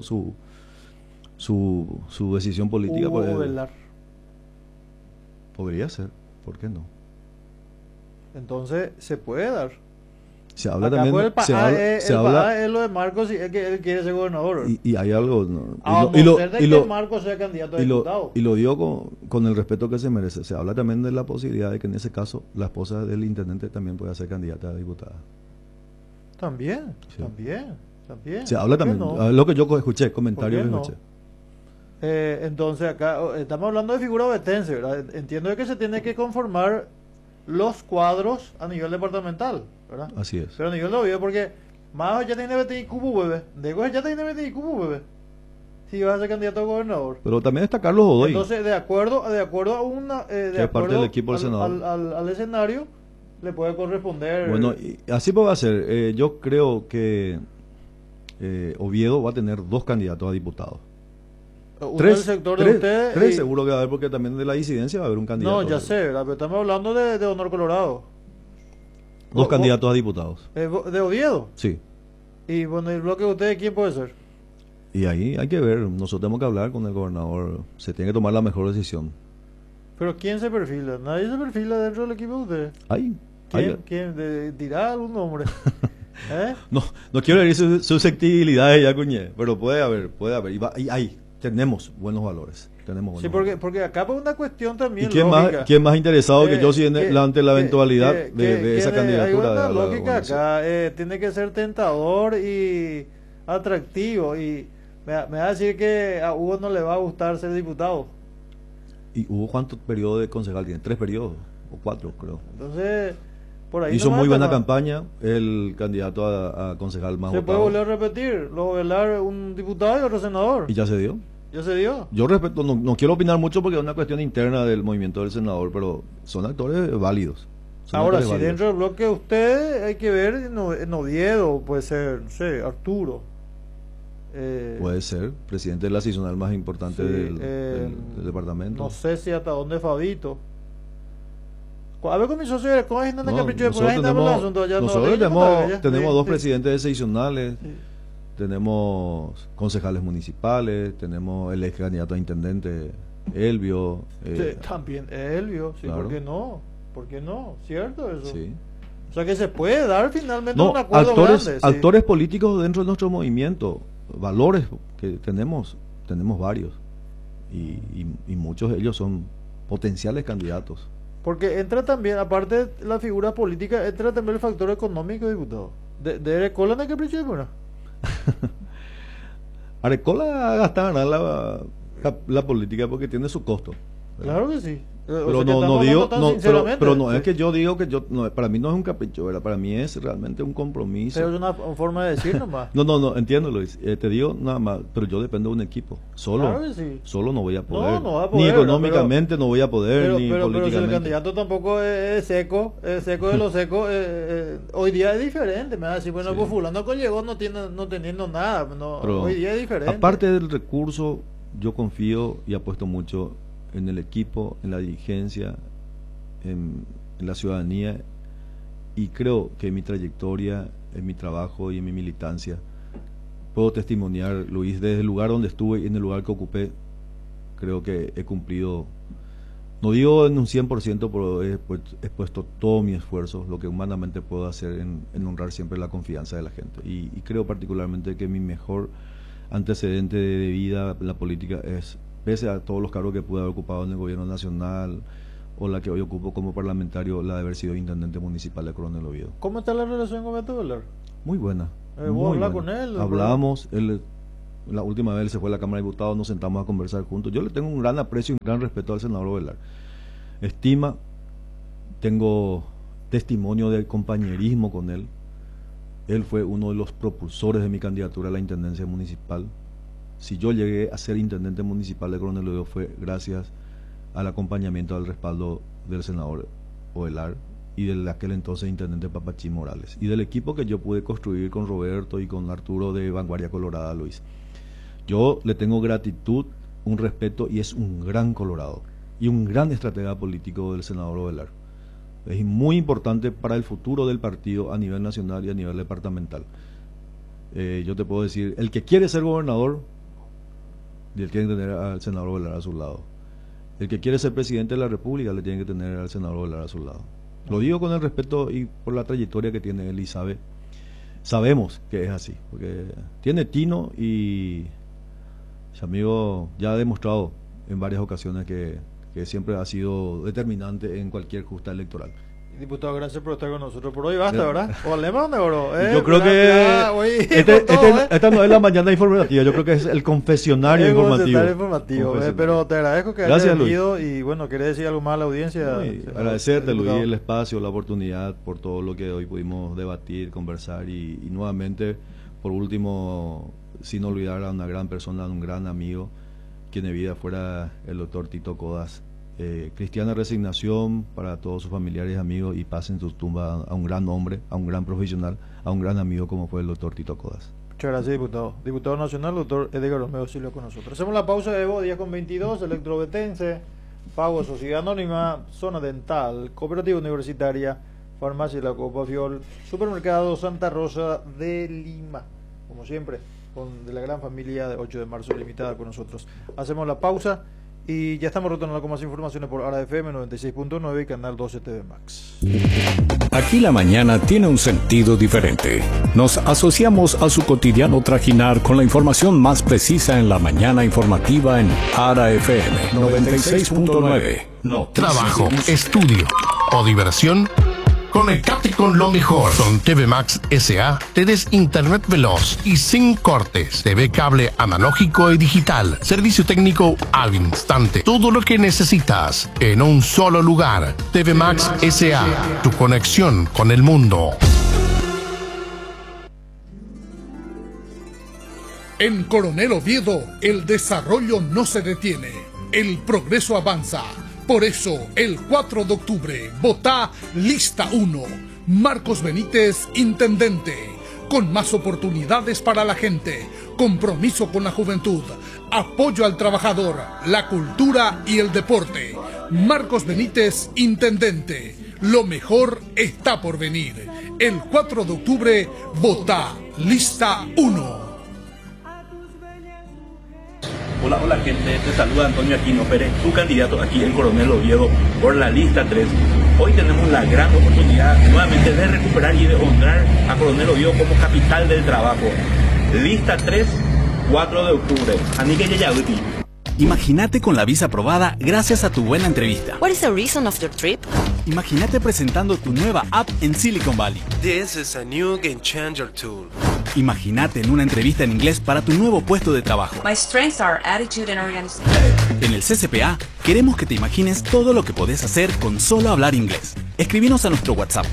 su decisión política. Hugo Velar. Podría ser, ¿por qué no? Entonces, se puede dar. Se habla Acá también. Se habla es lo de Marcos y es que él quiere ser gobernador. Y hay algo. ¿No? Que Marcos sea candidato a diputado. Y lo digo con el respeto que se merece. Se habla también de la posibilidad de que en ese caso la esposa del intendente también pueda ser candidata a diputada. También. Se habla también. No? Lo que yo escuché, comentarios que escuché. Entonces acá estamos hablando de figura obetense, ¿verdad? Entiendo que se tiene que conformar los cuadros a nivel departamental, ¿verdad? Así es. Pero a nivel de Oviedo, porque más ya tiene BTI cubo, bebé. Ya tiene BTI cubo, bebé. Si vas a ser candidato a gobernador. Pero también está Carlos Godoy. Entonces, de acuerdo a una... de que es parte del equipo del Senado. Al escenario, le puede corresponder... Bueno, y así puede ser. Yo creo que Oviedo va a tener 2 candidatos a diputados. Del sector de ustedes. 3 seguro que va a haber, porque también de la disidencia va a haber un candidato. No, ya sé, ¿verdad? Pero estamos hablando de Honor Colorado. 2 candidatos a diputados. ¿De Oviedo? Sí. Y bueno, el bloque de ustedes, ¿quién puede ser? Y ahí hay que ver, nosotros tenemos que hablar con el gobernador, se tiene que tomar la mejor decisión. ¿Pero quién se perfila? Nadie se perfila dentro del equipo de ustedes. ¿Quién? ¿Dirá algún nombre? No quiero herir susceptibilidades ya, cuñé, pero puede haber. Y hay. Tenemos buenos valores. Sí, porque acá por una cuestión también. ¿Y quién más interesado que yo ante la eventualidad de esa candidatura? Hay una lógica acá. Tiene que ser tentador y atractivo. Y me va a decir que a Hugo no le va a gustar ser diputado. ¿Y Hugo cuántos periodos de concejal tiene? 3 periodos o 4, creo. Entonces, por ahí hizo muy buena campaña el candidato a concejal más votado. Se puede volver a repetir, luego velar un diputado y otro senador. ¿Y ya se dio? ¿Ya se dio? Yo respeto, no quiero opinar mucho porque es una cuestión interna del movimiento del senador, pero son actores válidos. Ahora, si dentro del bloque de usted hay que ver en Oviedo, puede ser, no sé, Arturo. Puede ser, presidente de la seccional más importante del departamento. No sé si hasta dónde Fabito. A ver con mi socio, ¿cómo es nosotros tenemos 2 presidentes de seccionales. Sí. Tenemos concejales municipales, tenemos el ex candidato a intendente Elvio. También Elvio, sí, claro. ¿Por qué no? ¿Cierto eso? Sí. O sea que se puede dar finalmente un acuerdo grande. Actores políticos dentro de nuestro movimiento, valores que tenemos varios. Y muchos de ellos son potenciales candidatos. Porque entra también, aparte de la figura política, entra también el factor económico, diputado. ¿De Arecola no hay que principio? Arecola gasta la política porque tiene su costo. Claro que sí. Pero no es que yo digo que para mí no es un capricho, ¿verdad? Para mí es realmente un compromiso. Pero es una forma de decir nomás. No, entiendo, Luis. Te digo nada más, pero yo dependo de un equipo. Solo no voy a poder. No va a poder, ni económicamente no voy a poder, ni políticamente. Pero si el candidato tampoco es seco de los secos, hoy día es diferente. Me va a decir, bueno, pues fulano que llegó no teniendo nada. Hoy día es diferente. Aparte del recurso, yo confío y apuesto mucho en el equipo, en la dirigencia, en la ciudadanía, y creo que en mi trayectoria, en mi trabajo y en mi militancia puedo testimoniar, Luis, desde el lugar donde estuve y en el lugar que ocupé, creo que he cumplido No digo en un 100%, pero he puesto todo mi esfuerzo, lo que humanamente puedo hacer en honrar siempre la confianza de la gente. Y creo particularmente que mi mejor antecedente de vida en la política es, pese a todos los cargos que pude haber ocupado en el gobierno nacional o la que hoy ocupo como parlamentario, la de haber sido intendente municipal de Coronel Oviedo. ¿Cómo está la relación con Beto Velar? Muy buena. ¿Vos hablás con él? Hablamos, la última vez él se fue a la Cámara de Diputados, nos sentamos a conversar juntos. Yo le tengo un gran aprecio y un gran respeto al senador Velar. Estima, tengo testimonio de compañerismo con él. Él fue uno de los propulsores de mi candidatura a la intendencia municipal. Si yo llegué a ser intendente municipal de Coronel Oviedo fue gracias al acompañamiento, al respaldo del senador Velar y del aquel entonces intendente Papachín Morales y del equipo que yo pude construir con Roberto y con Arturo de Vanguardia Colorada, Luis. Yo le tengo gratitud, un respeto, y es un gran colorado y un gran estratega político del senador Velar. Es muy importante para el futuro del partido a nivel nacional y a nivel departamental. Yo te puedo decir, el que quiere ser gobernador, le tiene que tener al senador Velar a su lado. El que quiere ser presidente de la República, le tiene que tener al senador Velar a su lado. Lo digo con el respeto y por la trayectoria que tiene él, y sabemos que es así, porque tiene tino y ese amigo ya ha demostrado en varias ocasiones que siempre ha sido determinante en cualquier justa electoral. Diputado, gracias por estar con nosotros por hoy. Basta, ¿verdad? ¿O hablemos de oro? Yo creo que esta no es la mañana informativa, yo creo que es el confesionario informativo. Pero te agradezco que hayas venido y bueno, ¿querés decir algo más a la audiencia? Agradecerte, Luis, el espacio, la oportunidad por todo lo que hoy pudimos debatir, conversar y nuevamente, por último, sin olvidar a una gran persona, a un gran amigo, quien de vida fuera el doctor Tito Codas. Cristiana resignación para todos sus familiares y amigos, y paz en su tumba a un gran hombre, a un gran profesional, a un gran amigo como fue el doctor Tito Codas. Muchas gracias, diputado. Diputado nacional, doctor Edgar Romero Silva con nosotros. Hacemos la pausa de Evo 10:22, Electrobetense, Pago Sociedad Anónima, Zona Dental, Cooperativa Universitaria, Farmacia La Copa Fiol, Supermercado Santa Rosa de Lima. Como siempre, de la gran familia de 8 de marzo limitada con nosotros. Hacemos la pausa y ya estamos retornando con más informaciones por ARA FM 96.9 y Canal 12 TV Max. Aquí la mañana tiene un sentido diferente. Nos asociamos a su cotidiano trajinar con la información más precisa en la mañana informativa en ARA FM 96.9. No. Trabajo, estudio o diversión. Conectate con lo mejor. Con TV Max S.A. tenés internet veloz y sin cortes. TV cable analógico y digital. Servicio técnico al instante. Todo lo que necesitas en un solo lugar. TV Max S.A. Tu conexión con el mundo. En Coronel Oviedo, el desarrollo no se detiene. El progreso avanza. Por eso, el 4 de octubre, votá Lista 1. Marcos Benítez, intendente. Con más oportunidades para la gente, compromiso con la juventud, apoyo al trabajador, la cultura y el deporte. Marcos Benítez, intendente. Lo mejor está por venir. El 4 de octubre, votá Lista 1. Hola gente, te saluda Antonio Aquino Pérez, tu candidato aquí en Coronel Oviedo por la lista 3. Hoy tenemos la gran oportunidad nuevamente de recuperar y de honrar a Coronel Oviedo como capital del trabajo. Lista 3, 4 de octubre. Anike Yayauti. Imagínate con la visa aprobada gracias a tu buena entrevista. What is the reason of your trip? Imagínate presentando tu nueva app en Silicon Valley. This is a new game changer tool. Imagínate en una entrevista en inglés para tu nuevo puesto de trabajo. My strengths are attitude and organization. En el CCPA queremos que te imagines todo lo que podés hacer con solo hablar inglés. Escribinos a nuestro WhatsApp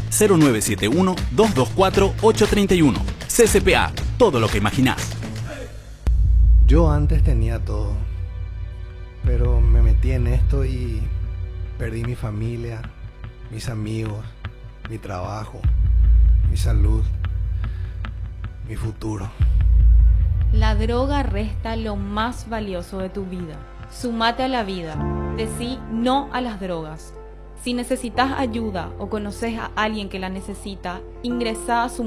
0971-224-831. CCPA, todo lo que imaginás. Yo antes tenía todo, pero me metí en esto y perdí mi familia, mis amigos, mi trabajo, mi salud, mi futuro. La droga resta lo más valioso de tu vida. Sumate a la vida. Decí no a las drogas. Si necesitas ayuda o conoces a alguien que la necesita, ingresa a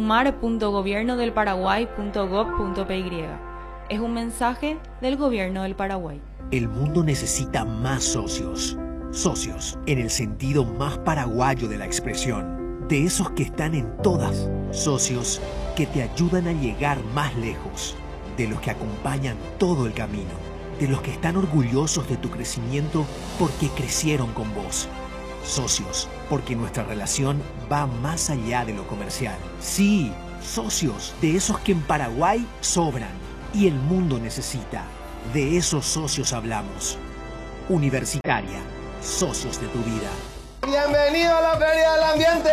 sumar.gobiernodelparaguay.gov.py. Es un mensaje del Gobierno del Paraguay. El mundo necesita más socios. Socios, en el sentido más paraguayo de la expresión, de esos que están en todas. Socios que te ayudan a llegar más lejos, de los que acompañan todo el camino, de los que están orgullosos de tu crecimiento porque crecieron con vos. Socios, porque nuestra relación va más allá de lo comercial. Sí, socios, de esos que en Paraguay sobran y el mundo necesita. De esos socios hablamos. Universitaria, socios de tu vida. Bienvenido a la Feria del Ambiente.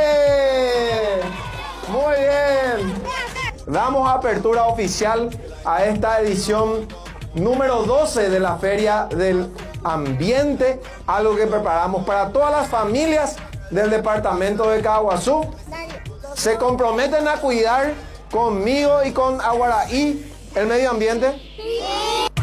Muy bien. Damos apertura oficial a esta edición número 12 de la Feria del Ambiente, algo que preparamos para todas las familias del departamento de Caaguazú. Se comprometen a cuidar conmigo y con Aguaraí el medio ambiente.